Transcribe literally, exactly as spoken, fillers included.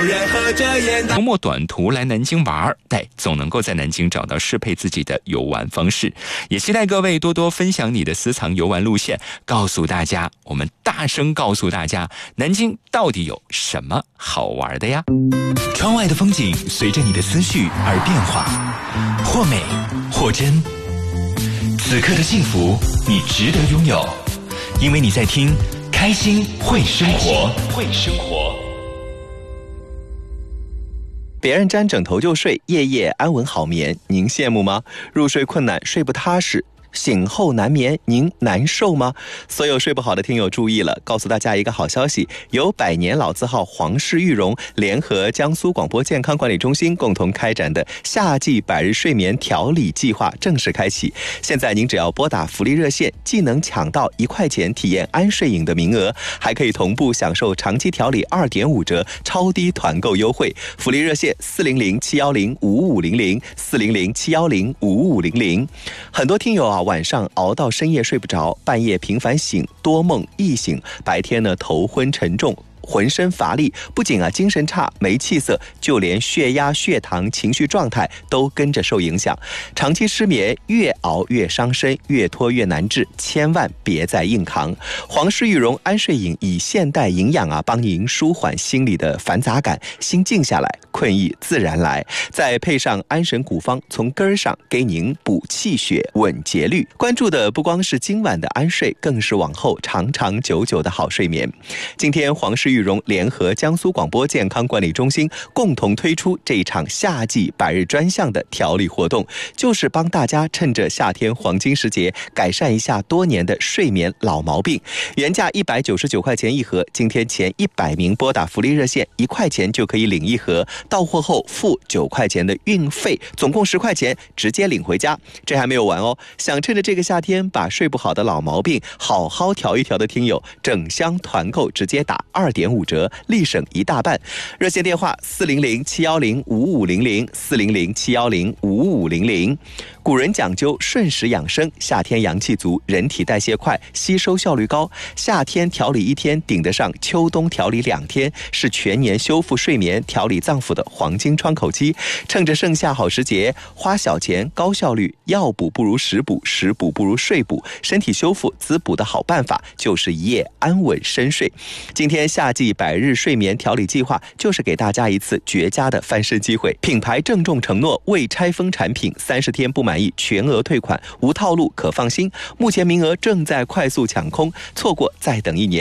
周末短途来南京玩，但总能够在南京找到适配自己的游玩方式。也期待各位多多分享你的私藏游玩路线，告诉大家，我们大声告诉大家，南京到底有什么好玩的呀？ 窗外的风景随着你的思绪而变化，或美或真。此刻的幸福你值得拥有，因为你在听开心会生活，会生活。 别人沾枕头就睡，夜夜安稳好眠，您羡慕吗？入睡困难，睡不踏实，醒后难眠，您难受吗？所有睡不好的听友注意了，告诉大家一个好消息，由百年老字号皇氏玉荣联合江苏广播健康管理中心共同开展的夏季百日睡眠调理计划正式开启。现在您只要拨打福利热线，既能抢到一块钱体验安睡饮的名额，还可以同步享受长期调理 二点五 折超低团购优惠。福利热线四零零七一零五五零零 四零零七一零五五零零。很多听友啊，晚上熬到深夜睡不着，半夜频繁醒，多梦易醒，白天呢头昏沉重，浑身乏力，不仅啊精神差没气色，就连血压、血糖、情绪状态都跟着受影响。长期失眠，越熬越伤身，越拖越难治，千万别再硬扛。皇氏玉荣安睡饮以现代营养啊，帮您舒缓心里的繁杂感，心静下来，困意自然来。再配上安神古方，从根儿上给您补气血、稳节律。关注的不光是今晚的安睡，更是往后长长久久的好睡眠。今天皇氏玉荣联合江苏广播健康管理中心共同推出这一场夏季百日专项的调理活动，就是帮大家趁着夏天黄金时节改善一下多年的睡眠老毛病。原价一百九十九块钱一盒，今天前一百名拨打福利热线一块钱就可以领一盒，到货后付九块钱的运费，总共十块钱直接领回家。这还没有完哦，想趁着这个夏天把睡不好的老毛病好好调一调的听友，整箱团购直接打二点五折，立省一大半。热线电话四零零七一零五五零零 四零零七一零五五零零。古人讲究顺时养生，夏天阳气足，人体代谢快，吸收效率高，夏天调理一天顶得上秋冬调理两天，是全年修复睡眠、调理脏腑的黄金窗口期。趁着盛夏好时节，花小钱高效率，药补不如食补，食补不如睡补，身体修复滋补的好办法就是一夜安稳深睡。今天夏季百日睡眠调理计划就是给大家一次绝佳的翻身机会。品牌郑重承诺，未拆封产品三十天不满意全额退款，无套路可放心。目前名额正在快速抢空，错过再等一年。